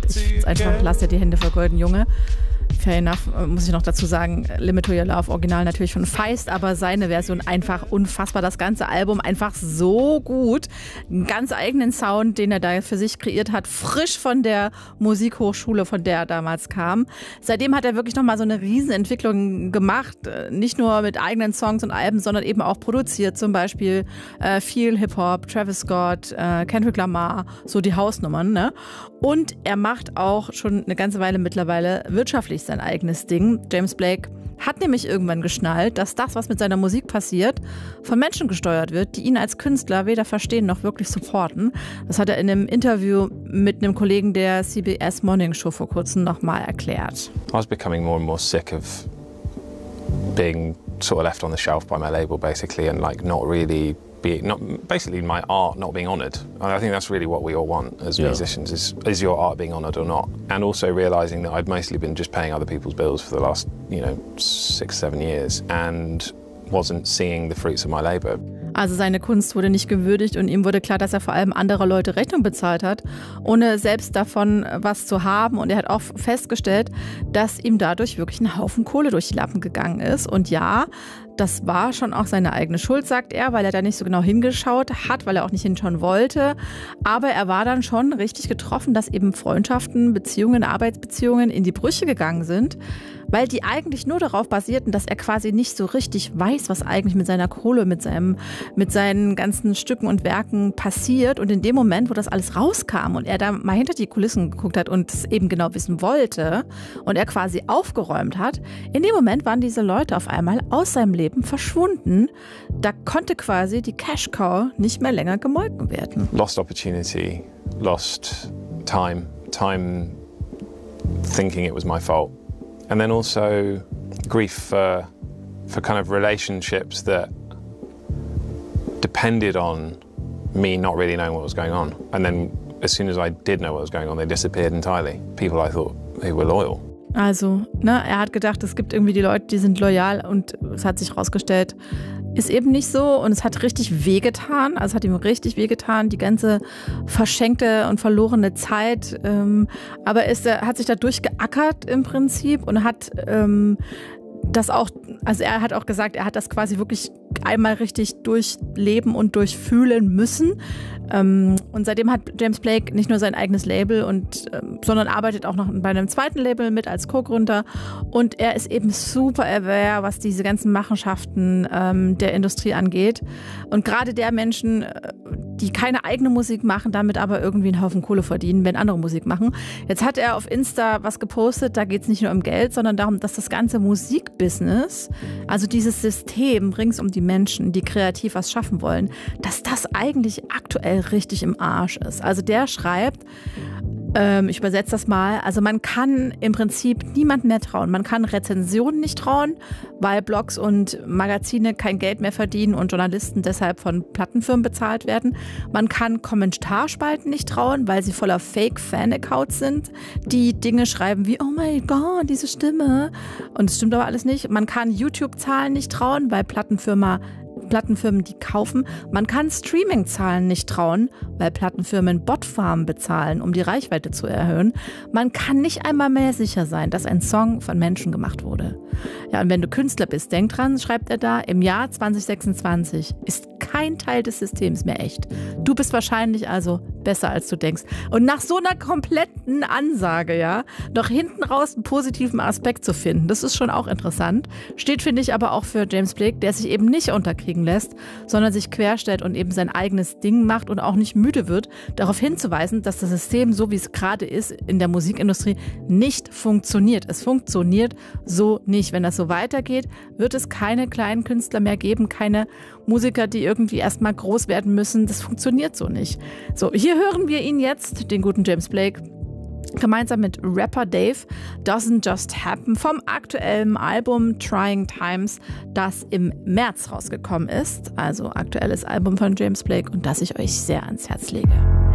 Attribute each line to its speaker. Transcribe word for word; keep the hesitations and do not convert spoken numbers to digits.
Speaker 1: ich jetzt einfach, lass dir die Hände vergolden, Junge. Fair enough, muss ich noch dazu sagen, Limit to Your Love, Original natürlich von Feist, aber seine Version einfach unfassbar. Das ganze Album einfach so gut. Einen ganz eigenen Sound, den er da für sich kreiert hat, frisch von der Musikhochschule, von der er damals kam. Seitdem hat er wirklich nochmal so eine Riesenentwicklung gemacht, nicht nur mit eigenen Songs und Alben, sondern eben auch produziert, zum Beispiel äh, viel Hip-Hop, Travis Scott, äh, Kendrick Lamar, so die Hausnummern, ne? Und er macht auch schon eine ganze Weile mittlerweile wirtschaftlich sein eigenes Ding. James Blake hat nämlich irgendwann geschnallt, dass das, was mit seiner Musik passiert, von Menschen gesteuert wird, die ihn als Künstler weder verstehen noch wirklich supporten. Das hat er in einem Interview mit einem Kollegen der C B S Morning Show vor kurzem nochmal erklärt.
Speaker 2: I was becoming more and more sick of being sort of left on the shelf by my label basically and like not really be not basically my art not being honoured. I think that's really what we all want as yeah. musicians is is your art being honoured or not? And also realising that I'd mostly been just paying other people's bills for the last, you know, six, seven years and wasn't seeing the fruits of my labour.
Speaker 1: Also seine Kunst wurde nicht gewürdigt und ihm wurde klar, dass er vor allem andere Leute Rechnung bezahlt hat, ohne selbst davon was zu haben. Und er hat auch festgestellt, dass ihm dadurch wirklich ein Haufen Kohle durch die Lappen gegangen ist. Und ja, das war schon auch seine eigene Schuld, sagt er, weil er da nicht so genau hingeschaut hat, weil er auch nicht hinschauen wollte. Aber er war dann schon richtig getroffen, dass eben Freundschaften, Beziehungen, Arbeitsbeziehungen in die Brüche gegangen sind, weil die eigentlich nur darauf basierten, dass er quasi nicht so richtig weiß, was eigentlich mit seiner Kohle, mit seinem, mit seinen ganzen Stücken und Werken passiert. Und in dem Moment, wo das alles rauskam und er da mal hinter die Kulissen geguckt hat und es eben genau wissen wollte und er quasi aufgeräumt hat, in dem Moment waren diese Leute auf einmal aus seinem Leben verschwunden. Da konnte quasi die Cash Cow nicht mehr länger gemolken werden.
Speaker 2: Lost opportunity, lost time, time thinking it was my fault. And then also grief for, for kind of relationships that depended on me not really knowing what was going on. And then as soon as I did know what was going on, they disappeared entirely. People I thought they were loyal.
Speaker 1: Also, ne, er hat gedacht, es gibt irgendwie die Leute, die sind loyal und es hat sich rausgestellt, ist eben nicht so und es hat richtig wehgetan, also es hat ihm richtig wehgetan, die ganze verschenkte und verlorene Zeit, ähm, aber ist, er hat sich da durchgeackert im Prinzip und hat ähm, das auch, also er hat auch gesagt, er hat das quasi wirklich einmal richtig durchleben und durchfühlen müssen. Ähm, und seitdem hat James Blake nicht nur sein eigenes Label, und, ähm, sondern arbeitet auch noch bei einem zweiten Label mit als Co-Gründer. Und er ist eben super aware, was diese ganzen Machenschaften ähm, der Industrie angeht. Und gerade der Menschen, die keine eigene Musik machen, damit aber irgendwie einen Haufen Kohle verdienen, wenn andere Musik machen. Jetzt hat er auf Insta was gepostet, da geht es nicht nur um Geld, sondern darum, dass das ganze Musikbusiness, also dieses System rings um die Menschen, die kreativ was schaffen wollen, dass das eigentlich aktuell richtig im Arsch ist. Also der schreibt, ähm, ich übersetze das mal, also man kann im Prinzip niemandem mehr trauen. Man kann Rezensionen nicht trauen, weil Blogs und Magazine kein Geld mehr verdienen und Journalisten deshalb von Plattenfirmen bezahlt werden. Man kann Kommentarspalten nicht trauen, weil sie voller Fake-Fan-Accounts sind, die Dinge schreiben wie, oh mein Gott, diese Stimme. Und es stimmt aber alles nicht. Man kann YouTube-Zahlen nicht trauen, weil Plattenfirma Plattenfirmen die kaufen. Man kann Streaming-Zahlen nicht trauen, weil Plattenfirmen Botfarmen bezahlen, um die Reichweite zu erhöhen. Man kann nicht einmal mehr sicher sein, dass ein Song von Menschen gemacht wurde. Ja, und wenn du Künstler bist, denk dran, schreibt er da, im Jahr zwanzig sechsundzwanzig ist kein Teil des Systems mehr echt. Du bist wahrscheinlich also besser, als du denkst. Und nach so einer kompletten Ansage, ja, noch hinten raus einen positiven Aspekt zu finden, das ist schon auch interessant. Steht, finde ich, aber auch für James Blake, der sich eben nicht unterkriegen lässt, sondern sich querstellt und eben sein eigenes Ding macht und auch nicht müde wird, darauf hinzuweisen, dass das System, so wie es gerade ist, in der Musikindustrie nicht funktioniert. Es funktioniert so nicht. Wenn das so weitergeht, wird es keine kleinen Künstler mehr geben, keine Musiker, die irgendwie erstmal groß werden müssen. Das funktioniert so nicht. So, hier hören wir ihn jetzt, den guten James Blake, gemeinsam mit Rapper Dave, Doesn't Just Happen, vom aktuellen Album Trying Times, das im März rausgekommen ist. Also aktuelles Album von James Blake und das ich euch sehr ans Herz lege.